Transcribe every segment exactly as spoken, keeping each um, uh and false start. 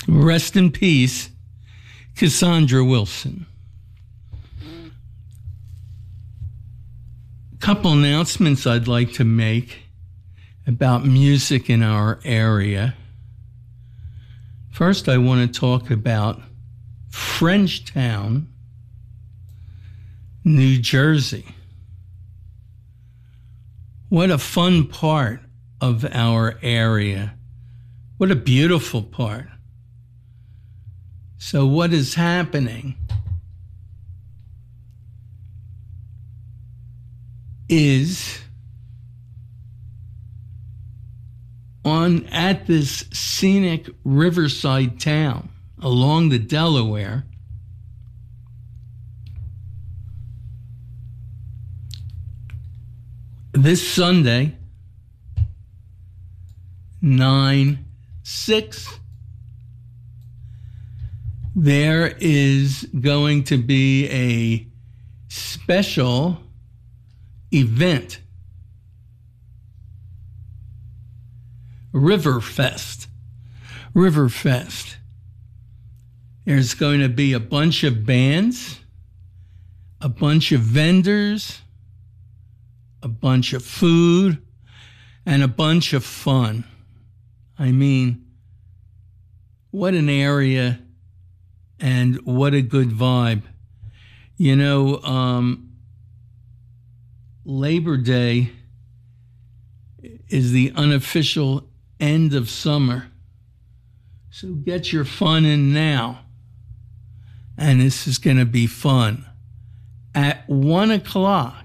Rest in peace, Cassandra Wilson. A couple announcements I'd like to make about music in our area. First, I want to talk about Frenchtown, New Jersey. What a fun part of our area. What a beautiful part. So what is happening is on at this scenic riverside town along the Delaware, this Sunday, nine six, there is going to be a special event, Riverfest. Riverfest. There's going to be a bunch of bands, a bunch of vendors, a bunch of food, and a bunch of fun. I mean, what an area and what a good vibe. You know, um, Labor Day is the unofficial end of summer. So get your fun in now. And this is going to be fun. At one o'clock,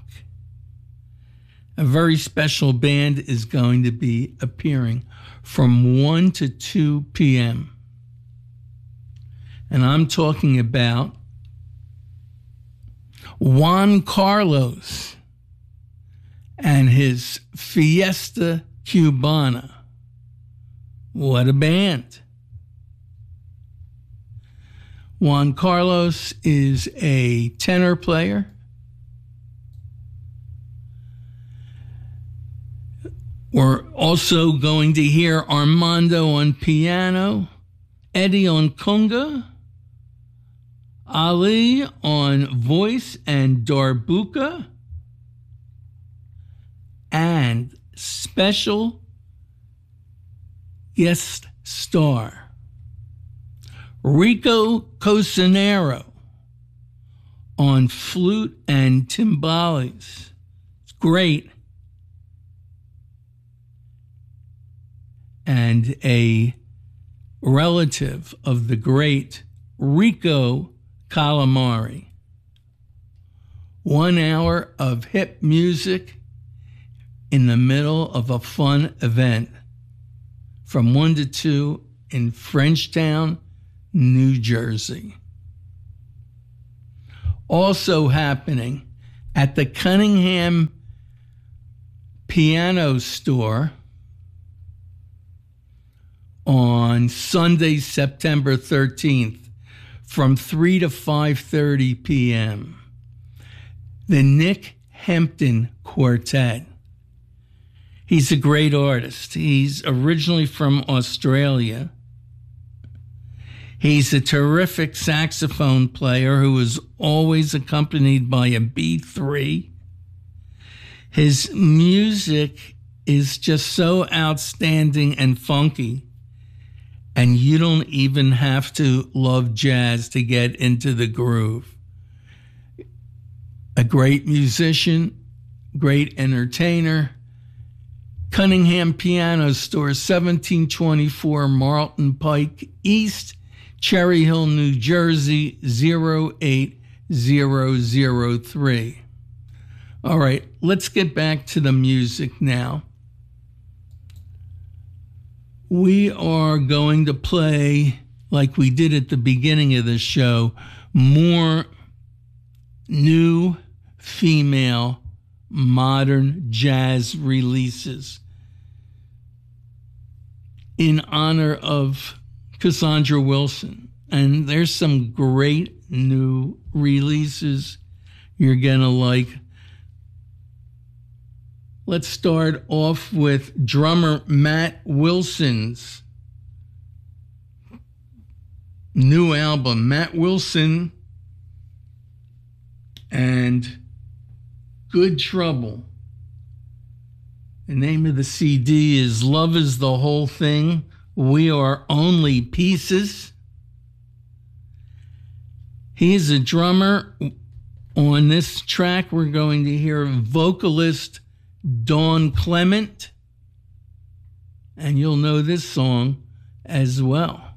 a very special band is going to be appearing from one to two p.m. And I'm talking about Juan Carlos and his Fiesta Cubana. What a band. Juan Carlos is a tenor player. We're also going to hear Armando on piano, Eddie on conga, Ali on voice and darbuka, and special guest star, Rico Cosanero on flute and timbales. It's great. And a relative of the great Rico Calamari. One hour of hip music in the middle of a fun event from one to two in Frenchtown, New Jersey. Also happening at the Cunningham Piano Store on Sunday, September thirteenth, from three to five thirty p.m. The Nick Hempton Quartet. He's a great artist. He's originally from Australia. He's a terrific saxophone player who is always accompanied by a B three. His music is just so outstanding and funky. And you don't even have to love jazz to get into the groove. A great musician, great entertainer. Cunningham Piano Store, seventeen twenty-four Marlton Pike East, Cherry Hill, New Jersey, zero eight zero zero three. All right, let's get back to the music now. We are going to play, like we did at the beginning of the show, more new female modern jazz releases in honor of Cassandra Wilson. And there's some great new releases you're going to like. Let's start off with drummer Matt Wilson's new album, Matt Wilson and Good Trouble. The name of the C D is Love Is the Whole Thing, We Are Only Pieces. He's a drummer. On this track, we're going to hear vocalist Dawn Clement, and you'll know this song as well.